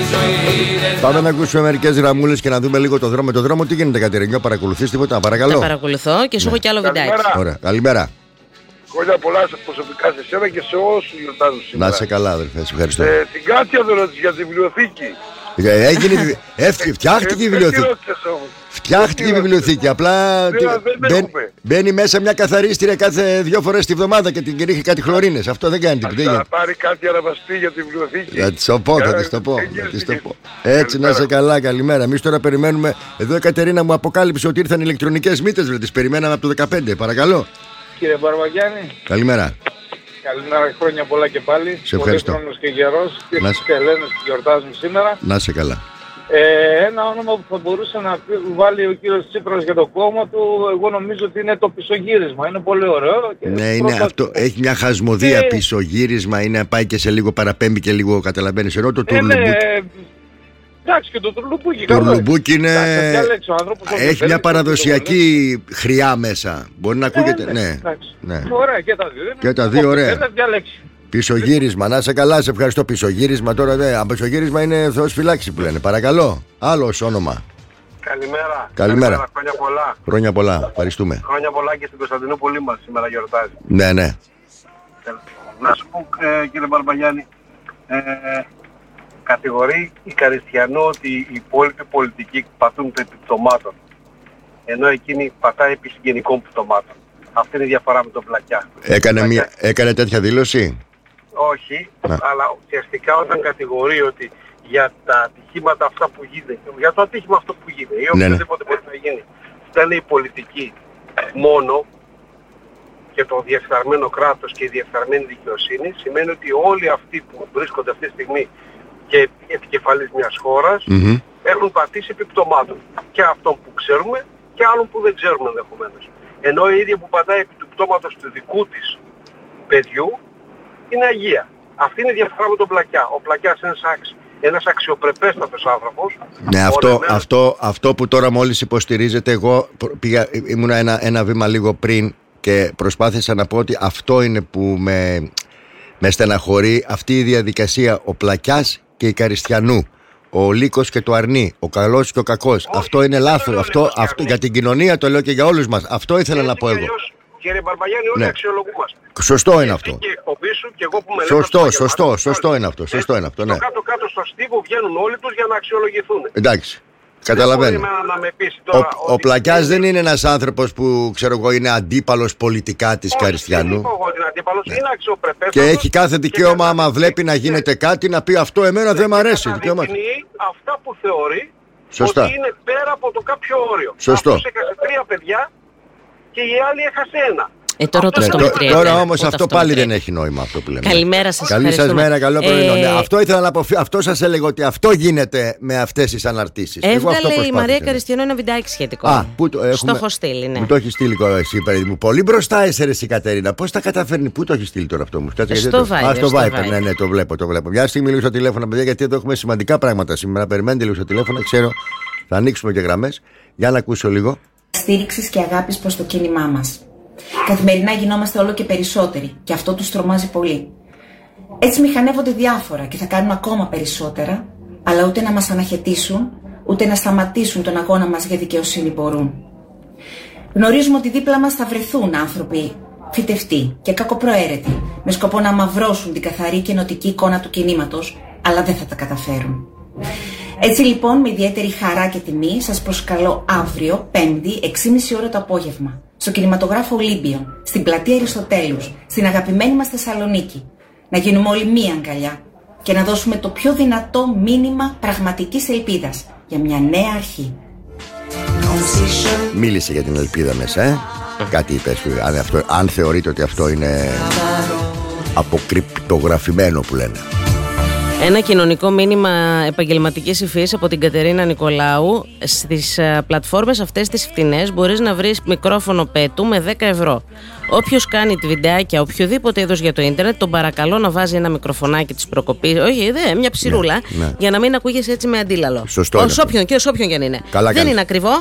Πάμε να ακούσουμε μερικές γραμμούλες και να δούμε λίγο το δρόμο. Το δρόμο τι γίνεται, Κατερινιό, παρακολουθείς τίποτα, παρακαλώ? Τα παρακολουθώ και σου έχω κι άλλο βιντεάκι. Ωραία, καλημέρα. Χρόνια πολλά προσωπικά σε εσένα και σε όσους γιορτάζουν σήμερα. Να είσαι καλά, αδερφέ, σε ευχαριστώ. Την Κάτια δεν ρώτησε για τη βιβλιοθήκη. Έγινε, φτιάχτηκε η βιβλιοθήκη. Φτιάχτηκε η βιβλιοθήκη. Απλά μπαίνει μέσα μια καθαρίστρια κάθε 2 φορές τη βδομάδα και την ρίχνει κάτι χλωρίνες. Αυτό δεν κάνει τίποτα. Θα πάρει κάτι να μας πει για τη βιβλιοθήκη. Θα της το πω, θα της το πω. Έτσι, να είσαι καλά, καλημέρα. Εμείς τώρα περιμένουμε. Εδώ η Κατερίνα μου αποκάλυψε ότι ήρθαν ηλεκτρονικές μύτες. Τις περιμέναμε από το 2015. Παρακαλώ. Κύριε Μπαρβαγιάννη. Καλημέρα. Καλημέρα, χρόνια πολλά και πάλι. Σε ευχαριστώ. Πολύ χρόνος και γερός και στις Ελένες που γιορτάζουν σήμερα. Να είσαι καλά. Ένα όνομα που θα μπορούσε να βάλει ο κύριος Τσίπρας για το κόμμα του, εγώ νομίζω ότι είναι το πισωγύρισμα. Είναι πολύ ωραίο. Και ναι, είναι αυτό. Έχει μια χασμοδία πισωγύρισμα. Είναι πάει και σε λίγο παραπέμπει και λίγο καταλαβαίνεις. Ενώ το τουρλουμπούκι. Εντάξει, και το τουρλουμπούκι. Το τουρλουμπούκι είναι. Έχει μια παραδοσιακή χρειά μέσα. Μπορεί να ακούγεται. Ναι. Ωραία, και τα δύο. Και τα δύο, ωραία. Πισωγύρισμα, να σε καλά, σε ευχαριστώ. Πισωγύρισμα τώρα δεν. Πισωγύρισμα είναι Θεός φυλάξει που λένε. Παρακαλώ. Άλλο όνομα. Καλημέρα. Χρόνια πολλά. Χρόνια πολλά. Ευχαριστούμε. Χρόνια πολλά και στην Κωνσταντινούπολη μας σήμερα γιορτάζει. Ναι. Να σου πω, κύριε Μπαρμπαγιάννη, κατηγορεί η Καριστιανού ότι οι υπόλοιποι πολιτικοί πατούν επί πτωμάτων, ενώ εκείνη πατάει επί συγγενικών πτωμάτων. Αυτή είναι η διαφορά με τον Πλακιά. Έκανε τέτοια δήλωση? Όχι, αλλά ουσιαστικά όταν κατηγορεί ότι για τα ατυχήματα αυτά που γίνεται, για το ατύχημα αυτό που γίνεται ή οποιοδήποτε μπορεί να γίνει, φταίνε οι πολιτικοί μόνο και το διεφθαρμένο κράτος και η διεφθαρμένη δικαιοσύνη, σημαίνει ότι όλοι αυτοί που βρίσκονται αυτή τη στιγμή και επικεφαλής μιας χώρας έχουν πατήσει επιπτωμάτων. Και αυτών που ξέρουμε και άλλων που δεν ξέρουμε ενδεχομένως. Ενώ η ίδια που πατάει επί του πτώματος του δικού της παιδιού είναι αγία. Αυτή είναι η διαφορά με τον Πλακιά. Ο Πλακιάς είναι ένας αξιοπρεπέστατος άνθρωπος. Ναι, αυτό που τώρα μόλις υποστηρίζετε, εγώ ήμουνα ένα βήμα λίγο πριν και προσπάθησα να πω ότι αυτό είναι που με στεναχωρεί, αυτή η διαδικασία, ο Πλακιάς και η Καριστιανού, ο Λύκος και το Αρνί, ο καλός και ο κακός. Αυτό είναι λάθος. Αυτό για την κοινωνία το λέω και για όλους μας. Αυτό ήθελα να πω εγώ. Κύριε Μπαρμπαγιάννη, όλοι αξιολογούμαστε. Σωστό είναι αυτό. Και εκπομπή σου και εγώ που με Σωστό είναι αυτό. Ναι. Κάτω στο στίβο βγαίνουν όλοι τους για να αξιολογηθούν. Εντάξει. Καταλαβαίνω. Ο Πλακιάς δεν είναι ένας άνθρωπος που ξέρω εγώ είναι αντίπαλος πολιτικά της Καριστιανού. Είναι αξιοπρεπές. Και έχει κάθε δικαίωμα άμα βλέπει να γίνεται κάτι να πει αυτό εμένα δεν μ' αρέσει. Αυτά που θεωρεί σωστά. Ότι είναι πέρα από το κάποιο όριο. Σωστό. Αυτός έχασε 3 παιδιά και η άλλη έχασε 1. Τώρα όμως αυτό πάλι δεν έχει νόημα αυτό που λέμε. Καλημέρα σας. Καλή σας μέρα, καλό πρωινό. Αυτό ήθελα να πω. Αυτό σας έλεγα ότι αυτό γίνεται με αυτές τις αναρτήσεις. Έβγαλε η Μαρία Καριστιανού ένα βιντεάκι σχετικό. Στο έχω στείλει, ναι. Μου το έχει στείλει εσύ, παιδί μου. Πολύ μπροστά είσαι εσύ, Κατερίνα. Πώς τα καταφέρνει, πού το έχει στείλει τώρα αυτό μου? Στο Viber. Ναι, το βλέπω. Μια στιγμή λίγο στο τηλέφωνο, παιδιά, γιατί εδώ έχουμε σημαντικά πράγματα σήμερα. Περιμένετε λίγο στο τηλέφωνο, ξέρω. Θα ανοίξουμε και γραμμές. Για να ακούσω λίγο. Στήριξης και αγάπης προς το κίνημά μας. Καθημερινά γινόμαστε όλο και περισσότεροι και αυτό τους τρομάζει πολύ. Έτσι μηχανεύονται διάφορα και θα κάνουν ακόμα περισσότερα, αλλά ούτε να μας αναχαιτήσουν, ούτε να σταματήσουν τον αγώνα μας για δικαιοσύνη μπορούν. Γνωρίζουμε ότι δίπλα μας θα βρεθούν άνθρωποι φυτευτοί και κακοπροαίρετοι, με σκοπό να αμαυρώσουν την καθαρή και ενωτική εικόνα του κινήματος, αλλά δεν θα τα καταφέρουν. Έτσι λοιπόν, με ιδιαίτερη χαρά και τιμή, σας προσκαλώ αύριο, 5η, 6.30 ώρα το απόγευμα, στο κινηματογράφο Ολύμπιον, στην πλατεία Αριστοτέλους, στην αγαπημένη μας Θεσσαλονίκη, να γίνουμε όλοι μία αγκαλιά και να δώσουμε το πιο δυνατό μήνυμα πραγματικής ελπίδας για μια νέα αρχή. Μίλησε για την ελπίδα μέσα, Κάτι είπες, αν θεωρείτε ότι αυτό είναι αποκρυπτογραφημένο που λένε. Ένα κοινωνικό μήνυμα επαγγελματικής υφής από την Κατερίνα Νικολάου. Στις πλατφόρμες αυτές τις φτηνές μπορείς να βρεις μικρόφωνο πέτου με 10 ευρώ. Όποιος κάνει τη βιντεάκια, οποιοδήποτε είδος για το ίντερνετ, τον παρακαλώ να βάζει ένα μικροφωνάκι της προκοπής, όχι, μια ψηρούλα, για να μην ακούγεσαι έτσι με αντίλαλο. Σωστό. Ως όποιον και αν είναι. Δεν είναι ακριβό.